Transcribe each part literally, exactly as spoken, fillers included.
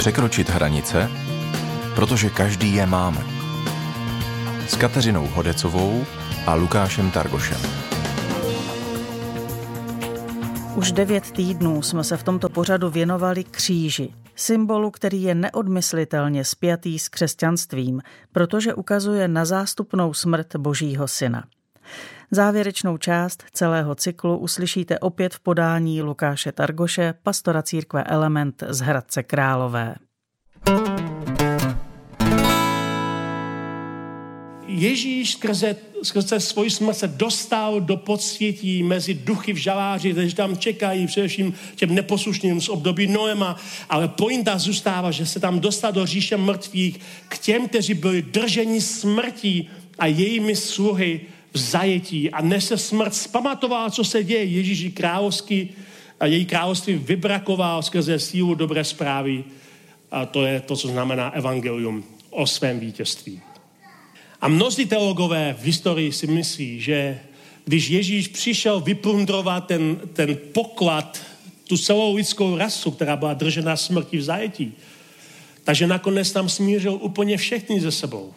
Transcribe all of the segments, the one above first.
Překročit hranice, protože každý je máme. S Kateřinou Hodecovou a Lukášem Targošem. Už devět týdnů jsme se v tomto pořadu věnovali kříži, symbolu, který je neodmyslitelně spjatý s křesťanstvím, protože ukazuje na zástupnou smrt Božího syna. Závěrečnou část celého cyklu uslyšíte opět v podání Lukáše Targoše, pastora církve Element z Hradce Králové. Ježíš skrze, skrze svoji smrt se dostal do podsvětí mezi duchy v žaláři, kteří tam čekají, především těm neposlušným z období Noema, ale pointa zůstává, že se tam dostal do říše mrtvých k těm, kteří byli drženi smrtí a jejími sluhy v zajetí. A než se smrt zpamatovala, co se děje, Ježíš královský a její království vybrakoval skrze sílu dobré zprávy. A to je to, co znamená evangelium o svém vítězství. A mnozí teologové v historii si myslí, že když Ježíš přišel vyplundrovat ten, ten poklad, tu celou lidskou rasu, která byla držena smrti v zajetí, takže nakonec tam smířil úplně všechny ze sebou.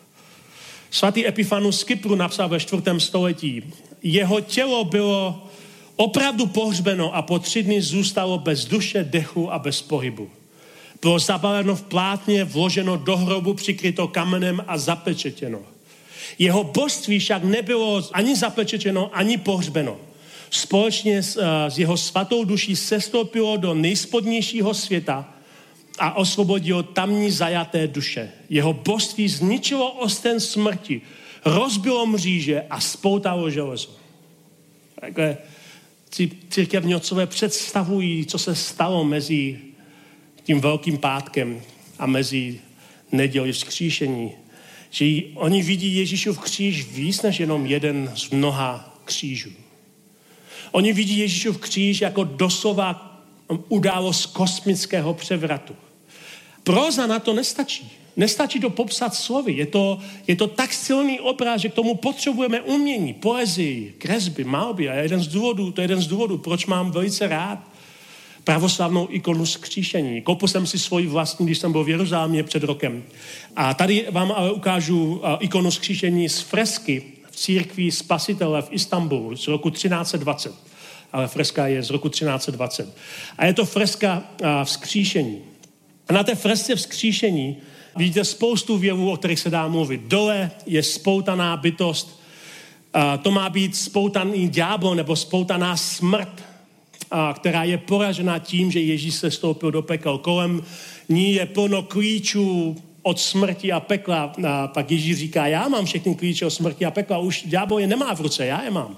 Svatý Epifanus z Kypru napsal ve čtvrtém století: jeho tělo bylo opravdu pohřbeno a po tři dny zůstalo bez duše, dechu a bez pohybu. Bylo zabaleno v plátně, vloženo do hrobu, přikryto kamenem a zapečetěno. Jeho božství však nebylo ani zapečetěno, ani pohřbeno. Společně s, s jeho svatou duší sestoupilo do nejspodnějšího světa a osvobodilo tamní zajaté duše. Jeho božství zničilo osten smrti, rozbilo mříže a spoutalo železo. Takhle církevní otcové představují, co se stalo mezi tím velkým pátkem a mezi neděli vzkříšení. Že oni vidí Ježíšův kříž víc než jenom jeden z mnoha křížů. Oni vidí Ježíšův kříž jako doslova událost kosmického převratu. Próza na to nestačí. Nestačí to popsat slovy. Je to, je to tak silný obraz, že k tomu potřebujeme umění, poezii, kresby, malby. A jeden z důvodů, to je jeden z důvodů, proč mám velice rád pravoslavnou ikonu vzkříšení. Koupil jsem si svoji vlastní, když jsem byl v Jeruzalémě před rokem. A tady vám ale ukážu ikonu vzkříšení z fresky v církvi Spasitele v Istanbulu z roku třináct set dvacet. Ale freska je z roku třináct set dvacet. A je to freska vzkříšení. A na té fresce vzkříšení vidíte spoustu věvů, o kterých se dá mluvit. Dole je spoutaná bytost. To má být spoutaný ďábel nebo spoutaná smrt, a která je poražena tím, že Ježíš se stoupil do pekel. Kolem ní je plno klíčů od smrti a pekla. A pak Ježíš říká, já mám všechny klíče od smrti a pekla, už ďábel je nemá v ruce, já je mám.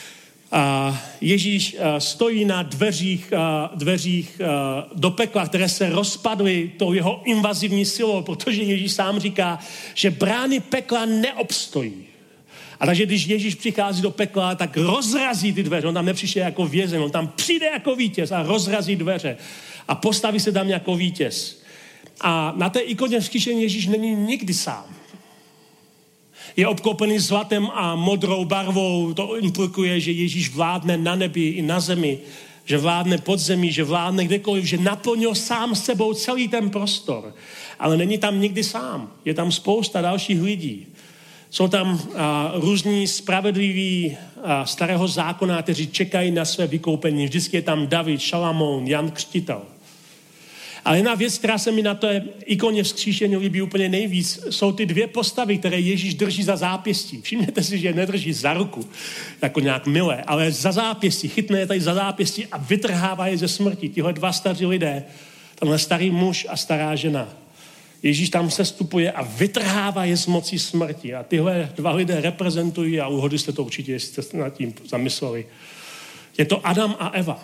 A Ježíš stojí na dveřích, dveřích do pekla, které se rozpadly tou jeho invazivní silou, protože Ježíš sám říká, že brány pekla neobstojí. A takže když Ježíš přichází do pekla, tak rozrazí ty dveře. On tam nepřišel jako vězeň, on tam přijde jako vítěz a rozrazí dveře. A postaví se tam jako vítěz. A na té ikoně vzkříšení Ježíš není nikdy sám. Je obklopený zlatem a modrou barvou. To implikuje, že Ježíš vládne na nebi i na zemi, že vládne pod zemí, že vládne kdekoliv, že naplnil sám sebou celý ten prostor. Ale není tam nikdy sám. Je tam spousta dalších lidí. Jsou tam a, různí spravedliví a, starého zákona, kteří čekají na své vykoupení. Vždycky je tam David, Šalamoun, Jan Křtitel. Ale jedna věc, která se mi na té ikoně vzkříšení líbí úplně nejvíc, jsou ty dvě postavy, které Ježíš drží za zápěstí. Všimněte si, že je nedrží za ruku, jako nějak milé, ale za zápěstí, chytne je tady za zápěstí a vytrhává je ze smrti. Tihle dva staří lidé, tenhle starý muž a stará žena. Ježíš tam sestupuje a vytrhává je z moci smrti. A tyhle dva lidé reprezentují, a uhodli jste to určitě, jestli jste nad tím zamysleli. Je to Adam a Eva.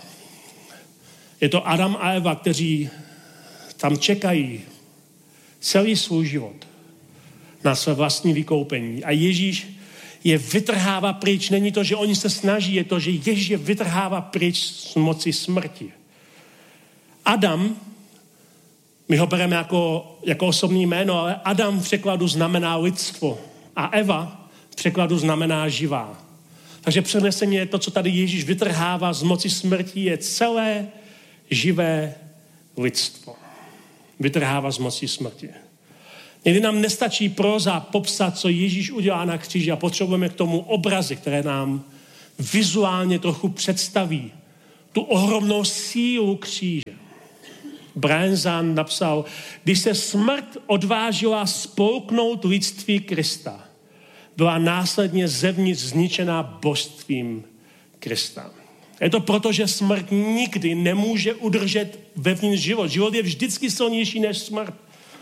Je to Adam a Eva, kteří tam čekají celý svůj život na své vlastní vykoupení. A Ježíš je vytrhává pryč. Není to, že oni se snaží, je to, že Ježíš je vytrhává pryč z moci smrti. Adam, my ho bereme jako, jako osobní jméno, ale Adam v překladu znamená lidstvo a Eva v překladu znamená živá. Takže přeneseně je to, co tady Ježíš vytrhává z moci smrti, je celé živé lidstvo. vytrhává z moci smrti. Někdy nám nestačí próza popsat, co Ježíš udělá na kříži a potřebujeme k tomu obrazy, které nám vizuálně trochu představí tu ohromnou sílu kříže. Brian Zahnd napsal, když se smrt odvážila spolknout lidství Krista, byla následně zevnitř zničená božstvím Krista. Je to proto, že smrt nikdy nemůže udržet vevnitř život. Život je vždycky silnější než smrt.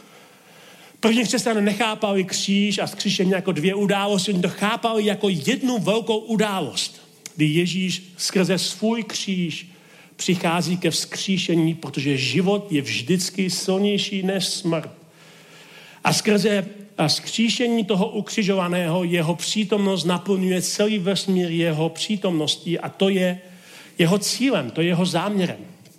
První křesťané nechápali kříž a vzkříšení jako dvě události, oni to chápali jako jednu velkou událost, kdy Ježíš skrze svůj kříž přichází ke vzkříšení, protože život je vždycky silnější než smrt. A skrze a vzkříšení toho ukřižovaného jeho přítomnost naplňuje celý vesmír jeho přítomností a to je jeho cílem, to je jeho záměrem.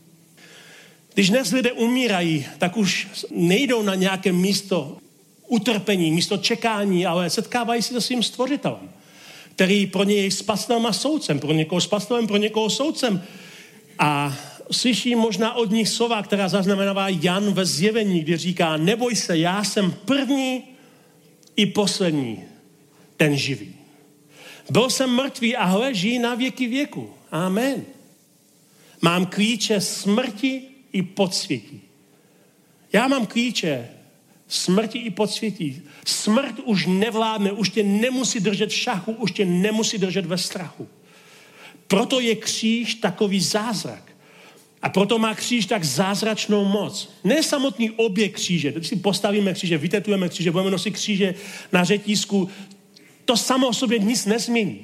Když dnes lidé umírají, tak už nejdou na nějaké místo utrpení, místo čekání, ale setkávají se se svým stvořitelem, který pro něj je spasitelem a soudcem, pro někoho spasitelem, pro někoho soudcem. A slyší možná od nich slova, která zaznamenává Jan ve Zjevení, kdy říká, neboj se, já jsem první i poslední, ten živý. Byl jsem mrtvý a hle, žijí na věky věku. Amen. Mám klíče smrti i podsvětí. Já mám klíče smrti i podsvětí. Smrt už nevládne, už tě nemusí držet v šachu, už tě nemusí držet ve strachu. Proto je kříž takový zázrak. A proto má kříž tak zázračnou moc. Ne samotný objekt kříže. Když si postavíme kříže, vytetujeme kříže, budeme nosit kříže na řetízku, to samo o sobě nic nezmění.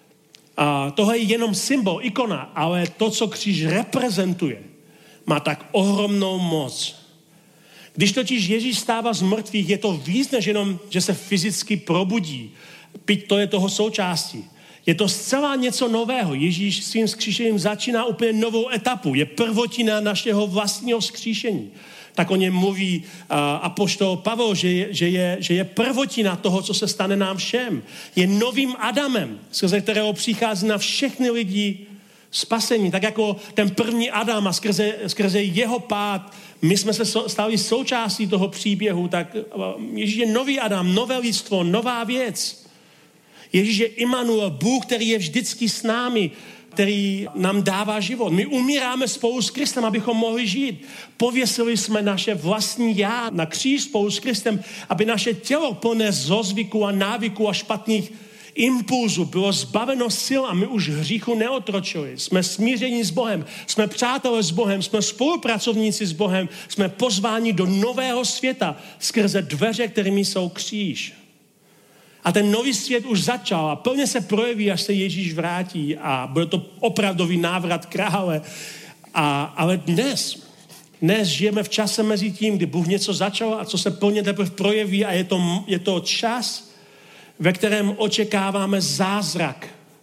A tohle je jenom symbol, ikona, ale to, co kříž reprezentuje, má tak ohromnou moc. Když totiž Ježíš stává z mrtvých, je to víc než jenom, že se fyzicky probudí. Byť to je toho součástí. Je to zcela něco nového. Ježíš svým vzkříšením začíná úplně novou etapu. Je prvotina našeho vlastního vzkříšení. Tak o něm mluví uh, apoštol Pavel, že je, že, je, že je prvotina toho, co se stane nám všem. Je novým Adamem, skrze kterého přichází na všechny lidi spasení. Tak jako ten první Adam a skrze, skrze jeho pád my jsme se stali součástí toho příběhu, tak Ježíš je nový Adam, nové lidstvo, nová věc. Ježíš je Immanuel, Bůh, který je vždycky s námi, který nám dává život. My umíráme spolu s Kristem, abychom mohli žít. Pověsili jsme naše vlastní já na kříž spolu s Kristem, aby naše tělo plné zlozvyku a návyku a špatných impulzů bylo zbaveno sil a my už hříchu neotročili. Jsme smíření s Bohem, jsme přátelé s Bohem, jsme spolupracovníci s Bohem, jsme pozváni do nového světa skrze dveře, kterými jsou kříž. A ten nový svět už začal a plně se projeví, až se Ježíš vrátí a bude to opravdový návrat krále. A, ale dnes, dnes žijeme v čase mezi tím, kdy Bůh něco začal a co se plně teprve projeví a je to, je to čas, ve kterém očekáváme zázrak.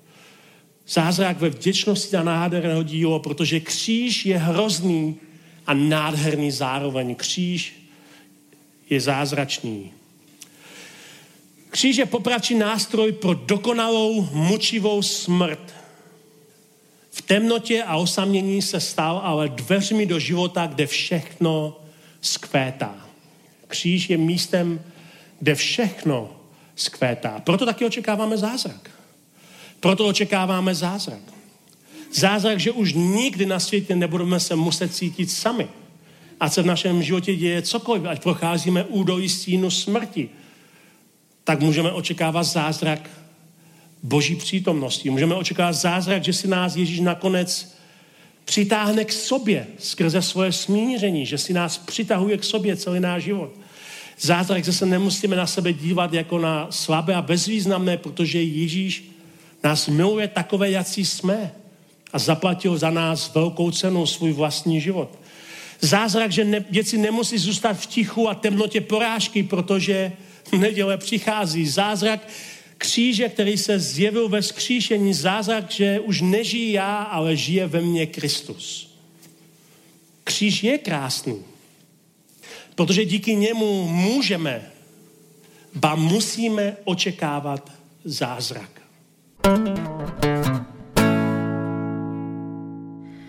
Zázrak ve vděčnosti a nádherného dílo, protože kříž je hrozný a nádherný zároveň. Kříž je zázračný. Kříž je popravčí nástroj pro dokonalou mučivou smrt. V temnotě a osamění se stal ale dveřmi do života, kde všechno zkvétá. Kříž je místem, kde všechno zkvétá. Proto taky očekáváme zázrak. Proto očekáváme zázrak. Zázrak, že už nikdy na světě nebudeme se muset cítit sami. Ať se v našem životě děje cokoliv, ať procházíme údolí stínu smrti, tak můžeme očekávat zázrak Boží přítomnosti. Můžeme očekávat zázrak, že si nás Ježíš nakonec přitáhne k sobě skrze svoje smíření, že si nás přitahuje k sobě celý náš život. Zázrak, že se nemusíme na sebe dívat jako na slabé a bezvýznamné, protože Ježíš nás miluje takové, jací jsme a zaplatil za nás velkou cenu svůj vlastní život. Zázrak, že ne, věci nemusí zůstat v tichu a temnotě porážky, protože neděle přichází. Zázrak kříže, který se zjevil ve vzkříšení. Zázrak, že už nežijí já, ale žije ve mně Kristus. Kříž je krásný, protože díky němu můžeme, ba musíme očekávat zázrak.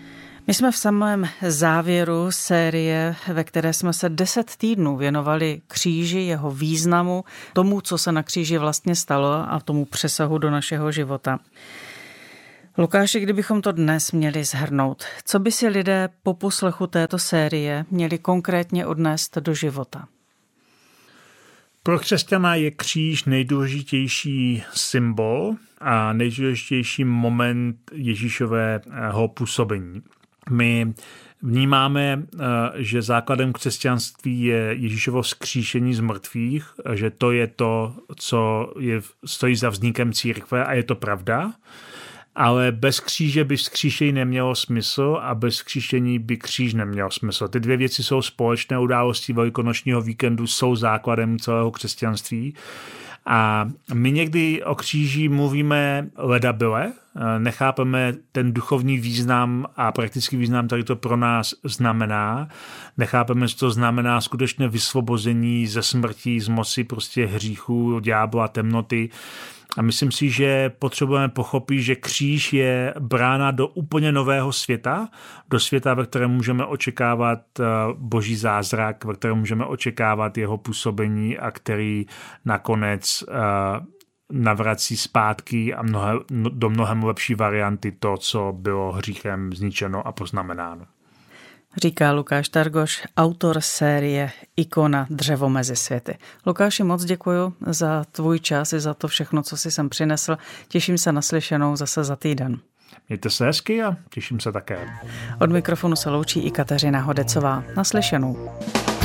My jsme v samém závěru série, ve které jsme se deset týdnů věnovali kříži, jeho významu, tomu, co se na kříži vlastně stalo a tomu přesahu do našeho života. Lukáši, kdybychom to dnes měli shrnout, co by si lidé po poslechu této série měli konkrétně odnést do života? Pro křesťana je kříž nejdůležitější symbol a nejdůležitější moment Ježíšového působení. My vnímáme, že základem křesťanství je Ježíšovo vzkříšení z mrtvých, že to je to, co je, stojí za vznikem církve a je to pravda. Ale bez kříže by vzkříšení nemělo smysl a bez vzkříšení by kříž neměl smysl. Ty dvě věci jsou společné, události velikonočního víkendu jsou základem celého křesťanství. A my někdy o kříži mluvíme ledabyle, nechápeme ten duchovní význam a praktický význam, který to pro nás znamená. Nechápeme, co to znamená skutečné vysvobození ze smrti, z moci prostě hříchu, ďábla, temnoty. A myslím si, že potřebujeme pochopit, že kříž je brána do úplně nového světa, do světa, ve kterém můžeme očekávat boží zázrak, ve kterém můžeme očekávat jeho působení a který nakonec navrací zpátky a mnohe, do mnohem lepší varianty to, co bylo hříchem zničeno a poznamenáno. Říká Lukáš Targoš, autor série Ikona dřevo mezi světy. Lukáši, moc děkuji za tvůj čas i za to všechno, co jsi sem přinesl. Těším se na slyšenou zase za týden. Mějte se hezky a těším se také. Od mikrofonu se loučí i Kateřina Hodecová. Naslyšenou.